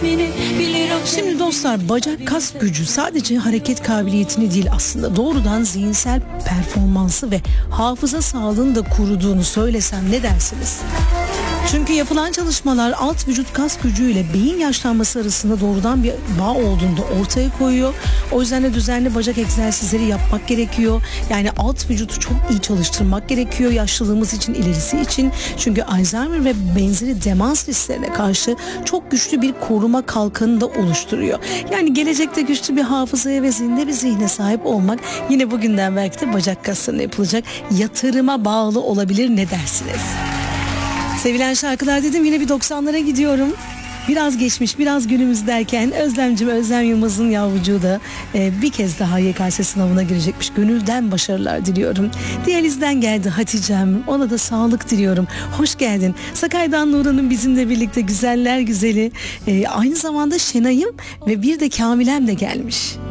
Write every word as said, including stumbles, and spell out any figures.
ismini bilirim. Şimdi dostlar, bacak kas gücü sadece hareket kabiliyetini değil, aslında doğrudan zihinsel performansı ve hafıza sağlığını da koruduğunu söylesem ne dersiniz? Çünkü yapılan çalışmalar alt vücut kas gücüyle beyin yaşlanması arasında doğrudan bir bağ olduğunu da ortaya koyuyor. O yüzden de düzenli bacak egzersizleri yapmak gerekiyor. Yani alt vücudu çok iyi çalıştırmak gerekiyor yaşlılığımız için, ilerisi için. Çünkü Alzheimer ve benzeri demans risklerine karşı çok güçlü bir koruma kalkanı da oluşturuyor. Yani gelecekte güçlü bir hafızaya ve zinde bir zihne sahip olmak yine bugünden belki de bacak kaslarına yapılacak yatırıma bağlı olabilir, ne dersiniz? Sevilen şarkılar dedim, yine bir doksanlara gidiyorum. Biraz geçmiş, biraz günümüz derken Özlemcim, Özlem Yılmaz'ın yavrucuğu da e, bir kez daha Y K S sınavına girecekmiş. Gönülden başarılar diliyorum. Diyalizden geldi Hatice'm, ona da sağlık diliyorum. Hoş geldin. Sakarya'dan Nurhan'ın bizimle birlikte güzeller güzeli. E, aynı zamanda Şenay'ım ve bir de Kamilem de gelmiş.